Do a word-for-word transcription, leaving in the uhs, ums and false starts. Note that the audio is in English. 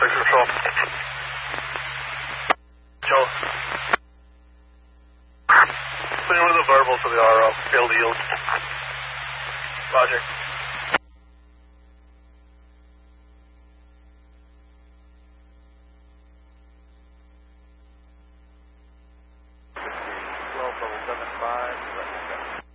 six Control. Joe. Clear with a verbal to the R O. Failed yield. Roger.